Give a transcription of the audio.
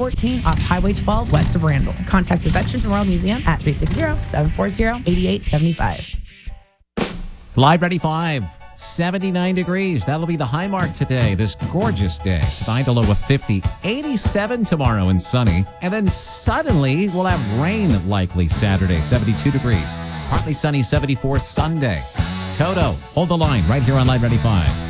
14 off Highway 12 west of Randall. Contact the Veterans Memorial Museum at 360-740-8875. Live Ready 5, 79 degrees. That'll be the high mark today, this gorgeous day. Tonight, a low of 50, 87 tomorrow and sunny. And then suddenly, we'll have rain likely Saturday, 72 degrees. Partly sunny, 74 Sunday. Toto, hold the line right here on Live Ready 5.